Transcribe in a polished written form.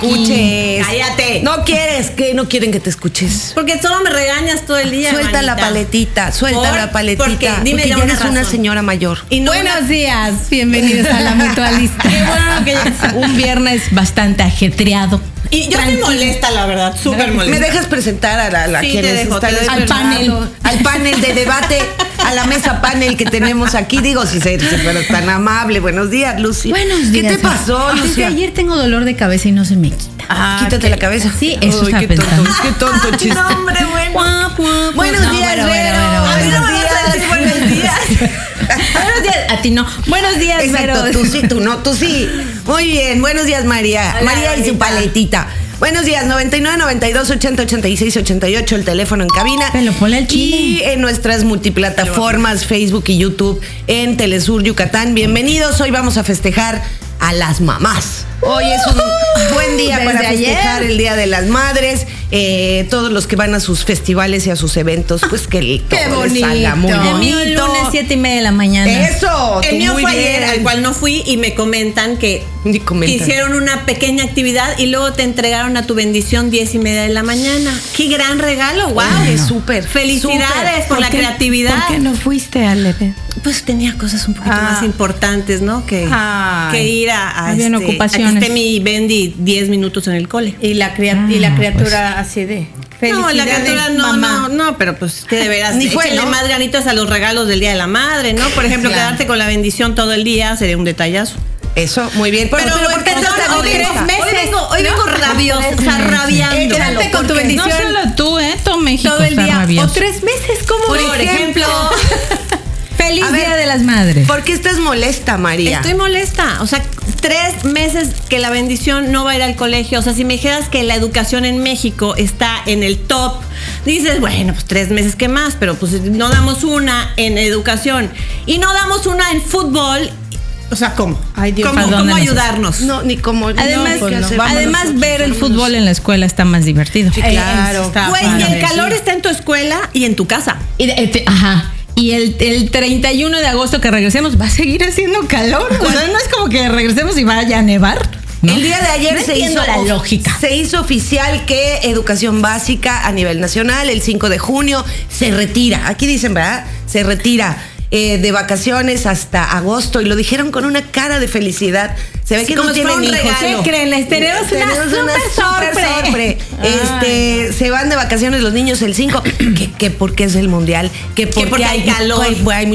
escuches. Cállate. No quieres, que no quieren que te escuches. Porque solo me regañas todo el día. Suelta la paletita, Porque dime porque ya ya una eres una razón. señora mayor. Y no Buenos días, bienvenidos a La Mutualista. Qué bueno que Un viernes bastante ajetreado. Y yo estoy molesta, la verdad, súper molesta. ¿Me dejas presentar a la Sí, quienes te dejo, están te dejo. Al panel. al panel de debate, a la mesa panel que tenemos aquí? Digo, si fueras tan amable. Buenos días, Lucy. Buenos días. ¿Qué te pasó, Desde Lucia? ayer tengo dolor de cabeza y no se me quita. Quítate la cabeza. Sí, eso Ay, está qué pensando. tonto, qué tonto chiste. No, hombre, bueno. Buenos días, Vero. A mí no me vas a decir buenos días. Buenos días. A ti no. Buenos días, Exacto, Vero. tú sí, tú no, tú sí. Muy bien, buenos días, María. Hola, María y su Marita. paletita. Buenos días, 99 92 80 86 88, el teléfono en cabina. Pero ponle al chile. Y en nuestras multiplataformas, Facebook y YouTube, en Telesur Yucatán. Bienvenidos, hoy vamos a festejar a las mamás. Hoy es un buen día Desde para festejar ayer. el Día de las Madres. Todos los que van a sus festivales y a sus eventos, pues que todo les salga muy El mío el bonito. lunes 7:30 de la mañana. Eso, El tú mío muy fue ayer, bien. al cual no fui, y me comentan que Ni comentan. hicieron una pequeña actividad y luego te entregaron a tu bendición 10:30 de la mañana. ¡Qué gran regalo! ¡Wow! Oye, súper, Felicidades súper. por la creatividad. ¿Por qué no fuiste al evento? Pues tenía cosas un poquito Ah. más importantes, ¿no? Que ir a Habían a ocupaciones. que esté mi Bendy 10 minutos en el cole. Y la criatura así de No, la felicidades, criatura mamá. no, pero pues que de veras, Ni fue, échenle ¿no? más ganitas a los regalos del Día de la Madre, ¿no? Por ejemplo, Claro. quedarte con la bendición todo el día sería un detallazo. Eso, muy bien. ¿Por qué perdón, estás tan hoy molesta? vengo rabiosa, rabiando. Quédate con tu ¿por qué? bendición. No solo tú, todo México todo el está día. rabioso. O 3 meses, ¿cómo? Por ejemplo, Feliz A ver, Día de las Madres. ¿Por qué estás molesta, María? estoy molesta. O sea, 3 meses que la bendición no va a ir al colegio. O sea, si me dijeras que la educación en México está en el top, dices, bueno, pues 3 meses que más, pero pues no damos una en educación y no damos una en fútbol. O sea, ¿cómo? Ay, Dios, ¿Cómo, ¿a dónde cómo nos ayudarnos? No, ni como. Además, no, pues no. vámonos, además ver el vámonos. fútbol en la escuela está más divertido. Sí, claro. está Güey, y padre, el calor sí. está en tu escuela y en tu casa. Ajá. Y el 31 de agosto que regresemos va a seguir haciendo calor. O sea, no es como que regresemos y vaya a nevar, ¿no? El día de ayer No se entiendo hizo la lógica. Se hizo oficial que educación básica a nivel nacional el 5 de junio se retira. Aquí dicen, ¿verdad? Se retira de vacaciones hasta agosto y lo dijeron con una cara de felicidad. Se ve Sí, que como no si fuera tienen un hijos. regalo. ¿Qué creen? Les tenemos una súper sorpresa. Se van de vacaciones los niños el 5, que porque es el mundial, que porque porque hay calor. hay